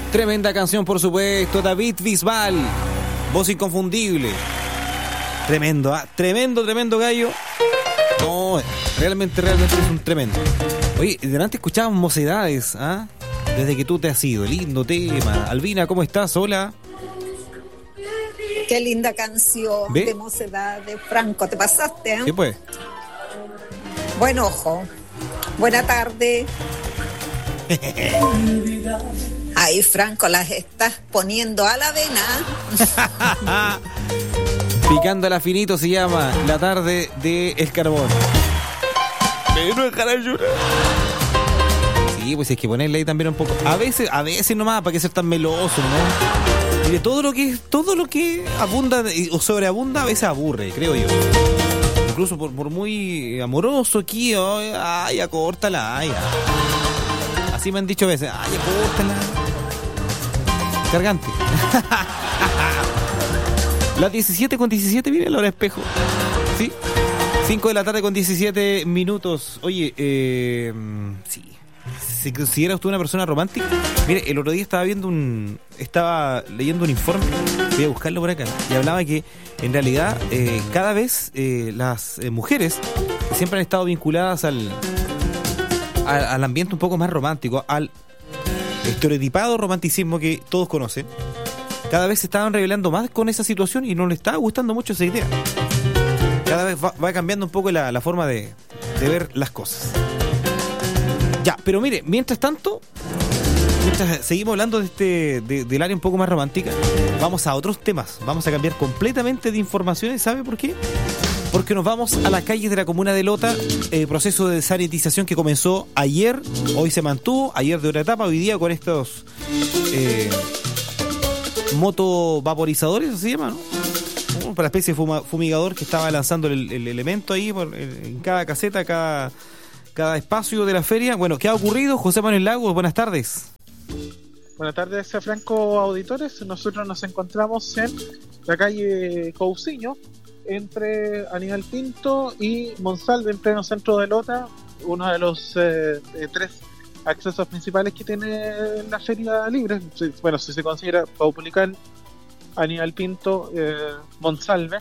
Tremenda canción, por supuesto. David Bisbal, voz inconfundible. Tremendo, tremendo gallo. No, realmente es un tremendo. Oye, delante escuchábamos Mocedades, ¿ah? Desde que tú te has ido, lindo tema. Albina, ¿cómo estás? Hola. Qué linda canción. ¿Ve? De Mocedades, Franco, te pasaste, ¿eh? Sí, pues. Buen ojo. Buena tarde. Ay, Franco, las estás poniendo a la vena. Picándola finito se llama La tarde de El Carbón. Me no dejará llorar. Sí, pues hay que ponerle ahí también un poco. A veces nomás, para que ser tan meloso, ¿no? Mire, todo lo que abunda o sobreabunda a veces aburre, creo yo. Incluso por muy amoroso aquí, ay, acórtala, ay. Así me han dicho a veces, ay, acórtala. Cargante. Las 17:17, miren la hora espejo. ¿Sí? 5 de la tarde con 17 minutos. Oye, sí. ¿Se considera usted una persona romántica? Mire, el otro día estaba leyendo un informe, voy a buscarlo por acá, y hablaba que en realidad cada vez las mujeres que siempre han estado vinculadas al ambiente un poco más romántico, al estereotipado romanticismo que todos conocen, cada vez se estaban revelando más con esa situación y no les estaba gustando mucho esa idea. Cada vez va cambiando un poco la forma de ver las cosas. Ya, pero mire, mientras seguimos hablando del área un poco más romántica, vamos a otros temas. Vamos a cambiar completamente de informaciones. ¿Sabe por qué? Porque nos vamos a las calles de la comuna de Lota, proceso de sanitización que comenzó ayer, hoy se mantuvo, ayer de otra etapa, hoy día con estos motovaporizadores, ¿se llama, no? Para la especie de fumigador que estaba lanzando el elemento ahí en cada caseta, cada espacio de la feria. Bueno, ¿qué ha ocurrido? José Manuel Lagos, buenas tardes. Buenas tardes, Franco, auditores. Nosotros nos encontramos en la calle Cousiño, entre Aníbal Pinto y Monsalve, en pleno centro de Lota, uno de los 3 accesos principales que tiene la feria libre. Bueno, si se considera Paupulicán, Aníbal Pinto, Monsalve,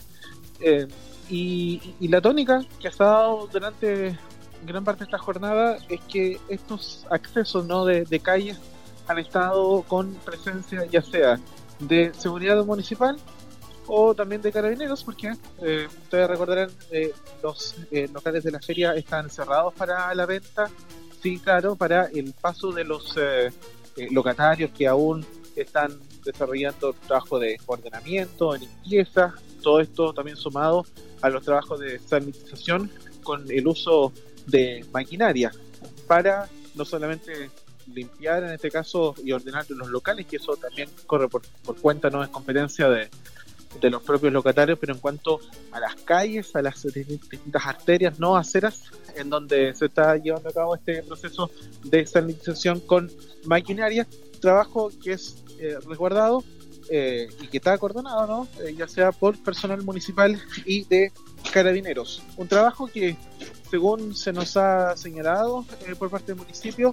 y la tónica que se ha dado durante gran parte de esta jornada es que estos accesos, ¿no?, de calles han estado con presencia ya sea de seguridad municipal o también de carabineros, porque ustedes recordarán, los locales de la feria están cerrados para la venta, sí, claro, para el paso de los locatarios que aún están desarrollando trabajo de ordenamiento, de limpieza, todo esto también sumado a los trabajos de sanitización con el uso de maquinaria para no solamente limpiar en este caso y ordenar los locales, que eso también corre por cuenta, no es competencia de los propios locatarios, pero en cuanto a las calles, a las distintas arterias, no aceras, en donde se está llevando a cabo este proceso de sanitización con maquinaria, trabajo que es resguardado y que está acordonado, ¿no? Ya sea por personal municipal y de carabineros. Un trabajo que, según se nos ha señalado por parte del municipio,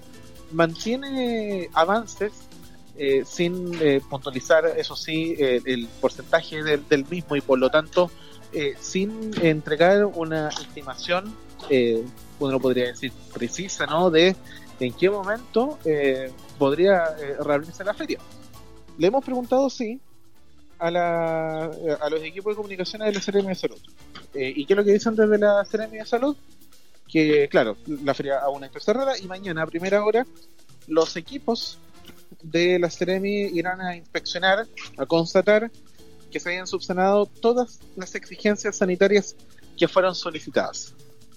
mantiene avances sin puntualizar, eso sí, el porcentaje del mismo, y por lo tanto sin entregar una estimación, uno podría decir precisa, ¿no?, de en qué momento podría reabrirse la feria. Le hemos preguntado, sí, a los equipos de comunicaciones de la Seremi de Salud. ¿Y qué es lo que dicen desde la Seremi de Salud? Que, claro, la feria aún está cerrada y mañana a primera hora los equipos de la Seremi irán a inspeccionar, a constatar que se hayan subsanado todas las exigencias sanitarias que fueron solicitadas.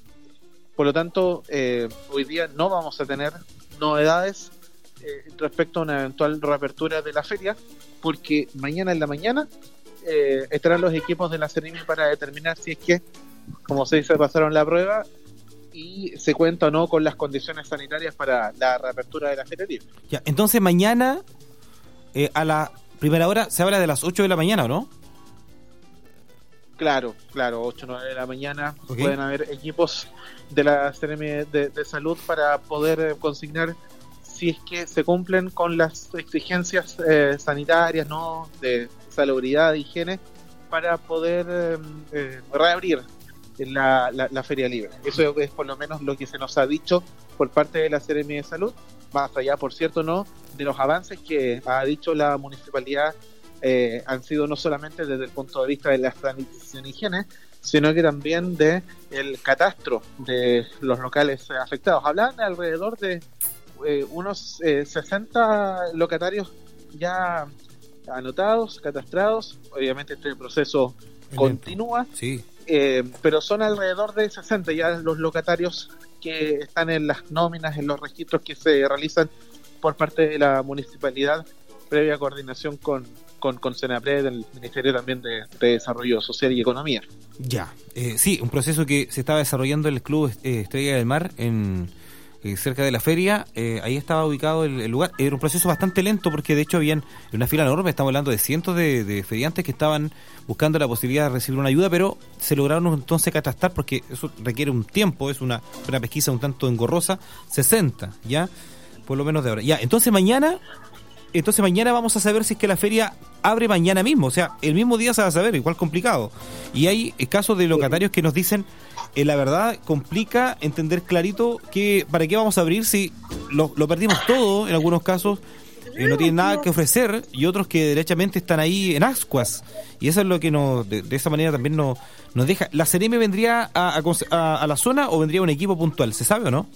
Por lo tanto, hoy día no vamos a tener novedades respecto a una eventual reapertura de la feria, porque mañana en la mañana estarán los equipos de la Seremi para determinar si es que, como se dice, pasaron la prueba y se cuenta o no con las condiciones sanitarias para la reapertura de la feria libre. Ya, entonces mañana a la primera hora se habla de las 8 de la mañana, ¿o no? Claro, 8 o 9 de la mañana. Okay. Pueden haber equipos de la Seremi de Salud para poder consignar si es que se cumplen con las exigencias sanitarias, ¿no?, de salubridad, de higiene, para poder reabrir la Feria Libre. Eso es por lo menos lo que se nos ha dicho por parte de la Seremi de Salud, más allá, por cierto, no de los avances que ha dicho la municipalidad. Han sido no solamente desde el punto de vista de la sanitización y higiene, sino que también de el catastro de los locales afectados. Hablan de alrededor de unos 60 locatarios ya anotados, catastrados. Obviamente este proceso continúa, sí. Pero son alrededor de 60 ya los locatarios que están en las nóminas, en los registros que se realizan por parte de la municipalidad, previa coordinación con Senapred, del Ministerio también de Desarrollo Social y Economía. Ya, sí, un proceso que se estaba desarrollando en el Club Estrella del Mar, cerca de la feria. Ahí estaba ubicado el lugar. Era un proceso bastante lento porque de hecho habían una fila enorme. Estamos hablando de cientos de feriantes que estaban buscando la posibilidad de recibir una ayuda, pero se lograron entonces catastrar, porque eso requiere un tiempo, es una pesquisa un tanto engorrosa. 60, ya, por lo menos de ahora. Ya, entonces mañana vamos a saber si es que la feria abre mañana mismo, o sea, el mismo día se va a saber, igual complicado. Y hay casos de locatarios que nos dicen, la verdad, complica entender clarito que para qué vamos a abrir si lo perdimos todo, en algunos casos no tienen nada que ofrecer, y otros que derechamente están ahí en ascuas. Y eso es lo que de esa manera también nos deja. ¿La Seremi vendría a la zona o vendría un equipo puntual? ¿Se sabe o no?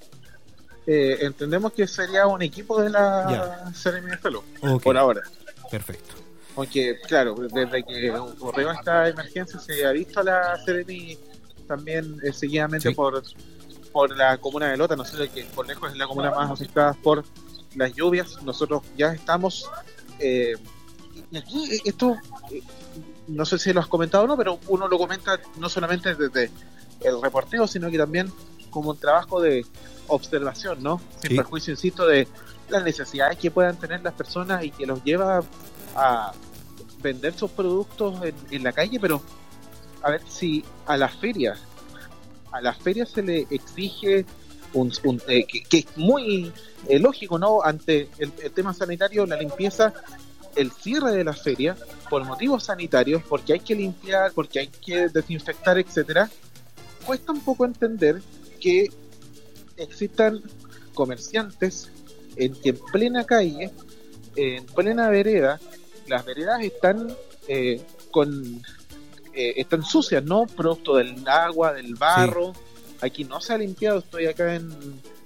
Entendemos que sería un equipo de la Seremi de Salud, okay, por ahora. Perfecto. Aunque, claro, desde que ocurrió esta emergencia se ha visto a la Seremi también seguidamente, sí, por la comuna de Lota. No sé, que por lejos es la comuna más afectada por las lluvias. Nosotros ya estamos... y aquí esto, no sé si lo has comentado o no, pero uno lo comenta no solamente desde el reporteo, sino que también como un trabajo de observación, ¿no? Sin sí, perjuicio, insisto, de las necesidades que puedan tener las personas y que los lleva a vender sus productos en la calle. Pero a ver, si a las ferias se le exige que es muy lógico, ¿no?, ante el tema sanitario, la limpieza, el cierre de la feria por motivos sanitarios, porque hay que limpiar, porque hay que desinfectar, etcétera. Cuesta un poco entender que existan comerciantes en que en plena calle, en plena vereda, las veredas están están sucias, ¿no? Producto del agua, del barro. Sí. Aquí no se ha limpiado. Estoy acá en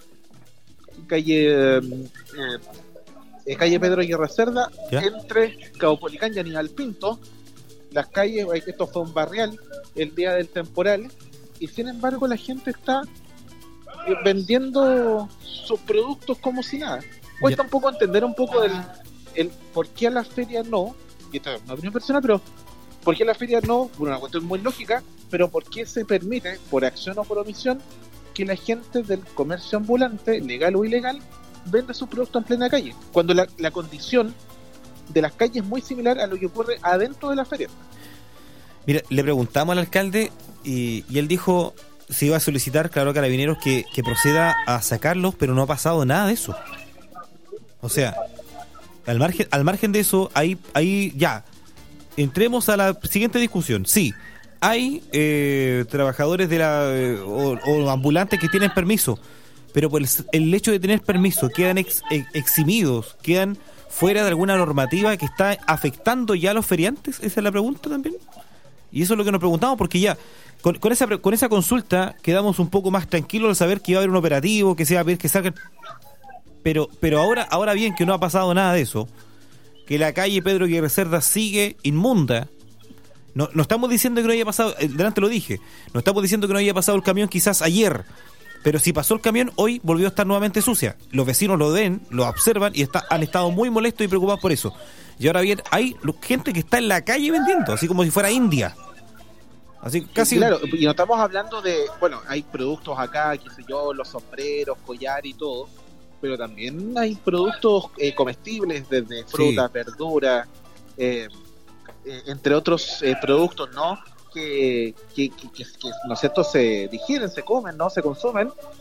calle Pedro Aguirre Cerda, entre Caupolicán y Aníbal Pinto. Las calles, esto fue un barrial el día del temporal, y sin embargo la gente está vendiendo sus productos como si nada. Cuesta un poco entender un poco el por qué a las ferias no, y esta es una opinión personal, pero por qué a las ferias no, por una cuestión muy lógica, pero por qué se permite, por acción o por omisión, que la gente del comercio ambulante, legal o ilegal, venda sus productos en plena calle, cuando la condición de las calles es muy similar a lo que ocurre adentro de la feria. Mira, le preguntamos al alcalde y él dijo se iba a solicitar, claro, a Carabineros que proceda a sacarlos, pero no ha pasado nada de eso. O sea, al margen de eso, ahí ya, entremos a la siguiente discusión. Sí, hay trabajadores de o ambulantes que tienen permiso, pero por el hecho de tener permiso quedan eximidos, quedan fuera de alguna normativa que está afectando ya a los feriantes. Esa es la pregunta también. Y eso es lo que nos preguntamos, porque ya con esa consulta quedamos un poco más tranquilos al saber que iba a haber un operativo, que sea que salgan. Pero ahora bien, que no ha pasado nada de eso, que la calle Pedro Aguirre Cerda sigue inmunda. No estamos diciendo que no haya pasado, delante lo dije, no estamos diciendo que no haya pasado el camión quizás ayer, pero si pasó el camión, hoy volvió a estar nuevamente sucia. Los vecinos lo ven, lo observan y han estado muy molestos y preocupados por eso. Y ahora bien, hay gente que está en la calle vendiendo, así como si fuera India. Así casi. Sí, claro, y no estamos hablando de, bueno, hay productos acá, qué sé yo, los sombreros, collar y todo, pero también hay productos comestibles, desde frutas, verduras, entre otros productos, ¿no? Que ¿no es cierto?, se digieren, se comen, ¿no? Se consumen,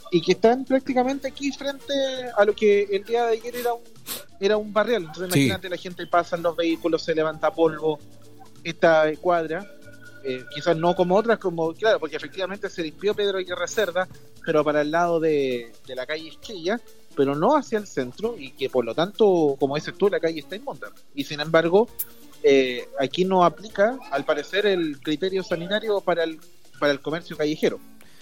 y que están prácticamente aquí frente a lo que el día de ayer era un barrial. Entonces imagínate, la gente pasa en los vehículos, se levanta polvo, esta cuadra, quizás no como otras, claro, porque efectivamente se limpió Pedro Aguirre Cerda, pero para el lado de la calle Esquella, pero no hacia el centro, y que por lo tanto, como dices tú, la calle está inmunda. Y sin embargo, aquí no aplica, al parecer, el criterio sanitario para el comercio callejero.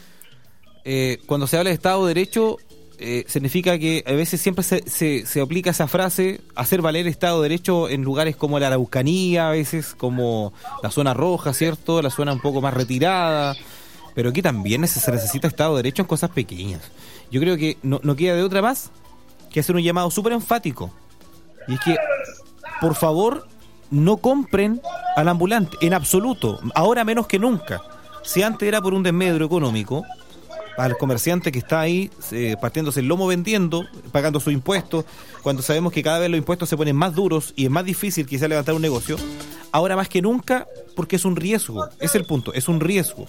Cuando se habla de Estado de Derecho, significa que a veces siempre se aplica esa frase, hacer valer Estado de Derecho en lugares como la Araucanía, a veces como la zona roja, ¿cierto? La zona un poco más retirada, pero aquí también se necesita Estado de Derecho en cosas pequeñas. Yo creo que no queda de otra más que hacer un llamado súper enfático, y es que, por favor, no compren al ambulante, en absoluto, ahora menos que nunca. Si antes era por un desmedro económico, al comerciante que está ahí partiéndose el lomo vendiendo, pagando sus impuestos, cuando sabemos que cada vez los impuestos se ponen más duros y es más difícil quizás levantar un negocio, ahora más que nunca, porque es un riesgo, es el punto, es un riesgo.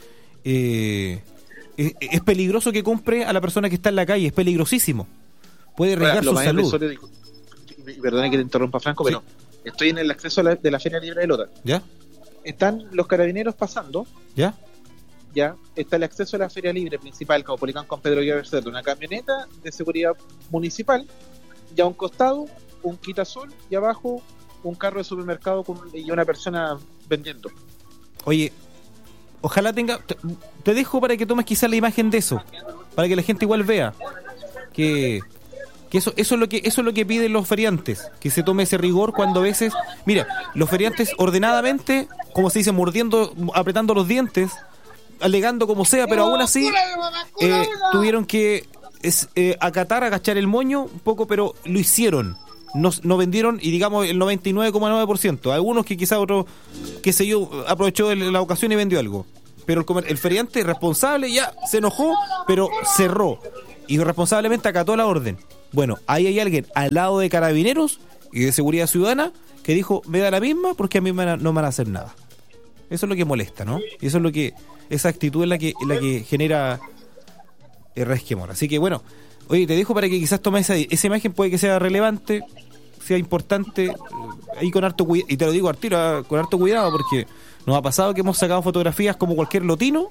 Es peligroso que compre a la persona que está en la calle, es peligrosísimo, puede arriesgar su salud. Perdona que te interrumpa, Franco, pero estoy en el acceso de la Feria Libre de Lota. ¿Ya? Están los carabineros pasando. ¿Ya? Ya está el acceso a la Feria Libre principal, Caupolicán con Pedro Aguirre Cerda, una camioneta de seguridad municipal, y a un costado un quitasol, y abajo un carro de supermercado y una persona vendiendo. Oye, ojalá te dejo para que tomes quizás la imagen de eso, para que la gente igual vea que eso es lo que piden los feriantes, que se tome ese rigor cuando a veces, mira, los feriantes ordenadamente, como se dice, apretando los dientes, alegando como sea, pero aún así tuvieron que agachar el moño un poco, pero lo hicieron, no vendieron, y digamos el 99,9%, algunos que quizá otro, qué sé yo, aprovechó la ocasión y vendió algo, pero el feriante responsable ya se enojó, pero cerró y responsablemente acató la orden. Bueno, ahí hay alguien al lado de Carabineros y de Seguridad Ciudadana que dijo, me da la misma porque a mí no me van a hacer nada. Eso es lo que molesta, ¿no? Y eso es lo que, esa actitud es la que genera resquemor. Así que bueno, oye, te dejo para que quizás tomes esa imagen, puede que sea relevante, sea importante, ahí con harto cuidado, y te lo digo al tiro, con harto cuidado, porque nos ha pasado que hemos sacado fotografías como cualquier lotino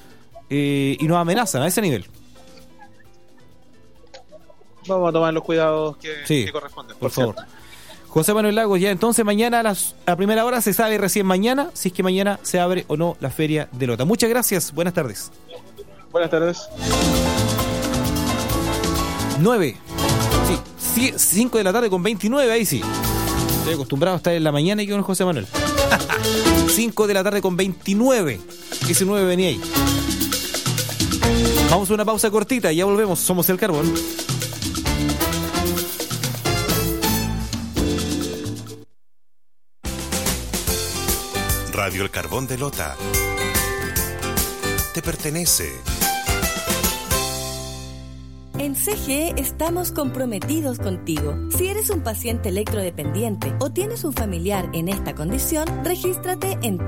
y nos amenazan a ese nivel. Vamos a tomar los cuidados que corresponden. Por favor. José Manuel Lagos, ya entonces mañana a primera hora se sabe recién mañana si es que mañana se abre o no la Feria de Lota. Muchas gracias, buenas tardes. Buenas tardes. 9. Sí, 5 de la tarde con 29, ahí sí. Estoy acostumbrado a estar en la mañana y con José Manuel. 5 de la tarde con 29. Ese 9 venía ahí. Vamos a una pausa cortita y ya volvemos. Somos El Carbón. Radio El Carbón de Lota te pertenece. En CGE estamos comprometidos contigo. Si eres un paciente electrodependiente o tienes un familiar en esta condición, regístrate en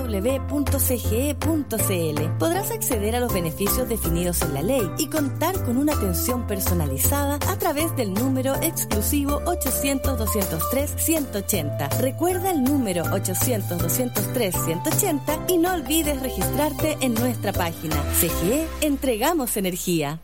www.cge.cl. Podrás acceder a los beneficios definidos en la ley y contar con una atención personalizada a través del número exclusivo 800-203-180. Recuerda el número 800-203-180 y no olvides registrarte en nuestra página. CGE, entregamos energía.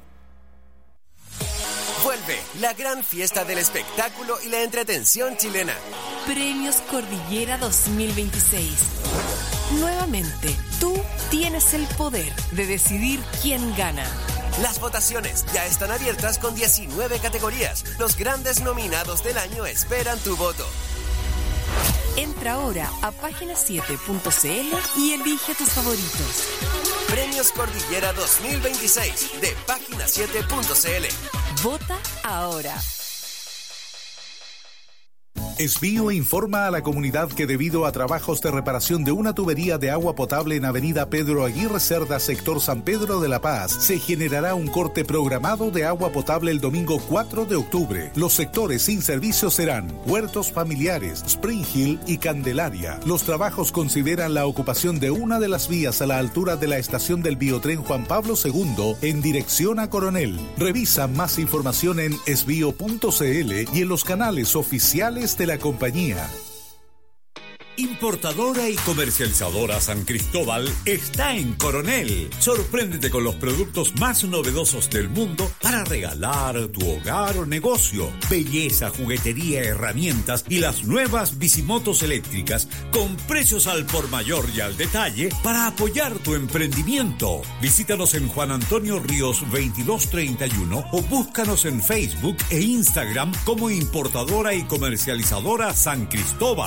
Vuelve la gran fiesta del espectáculo y la entretención chilena. Premios Cordillera 2026. Nuevamente, tú tienes el poder de decidir quién gana. Las votaciones ya están abiertas con 19 categorías. Los grandes nominados del año esperan tu voto. Entra ahora a página7.cl y elige tus favoritos. Premios Cordillera 2026 de página7.cl. Vota ahora. Esbio informa a la comunidad que debido a trabajos de reparación de una tubería de agua potable en Avenida Pedro Aguirre Cerda, sector San Pedro de La Paz, se generará un corte programado de agua potable el domingo 4 de octubre. Los sectores sin servicio serán Huertos Familiares, Spring Hill y Candelaria. Los trabajos consideran la ocupación de una de las vías a la altura de la estación del biotren Juan Pablo II en dirección a Coronel. Revisa más información en esbio.cl y en los canales oficiales de la compañía. Importadora y comercializadora San Cristóbal está en Coronel. Sorpréndete con los productos más novedosos del mundo para regalar a tu hogar o negocio. Belleza, juguetería, herramientas y las nuevas bicimotos eléctricas con precios al por mayor y al detalle para apoyar tu emprendimiento. Visítanos en Juan Antonio Ríos 2231 o búscanos en Facebook e Instagram como Importadora y Comercializadora San Cristóbal.